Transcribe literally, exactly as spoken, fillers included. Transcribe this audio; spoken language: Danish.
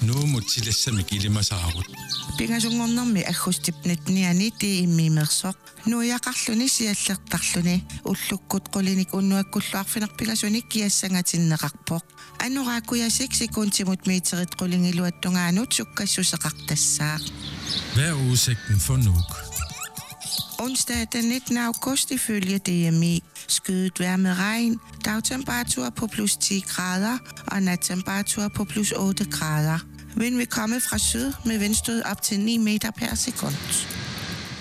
Nu mutilassami kilimasaarut. Pingasungornermi agustipnitniani tiimmiimersoq. Nuiaqarluni siallertarluni ullukkut qulinik unnuakkulluarfinerpigasunik kiassangatinneqarpoq. Annoraakuyasik sekuntimut meterit qulingiluattungaanut sukkassuseqartassaaq. Hvad er udsigten for Nuuk? Onsdag den nittende august ifølge D M I. Skyet vejr med regn, dagtemperatur på plus ti grader og nattemperatur på plus otte grader. Vind vil komme fra syd med vindstød op til ni meter per sekund.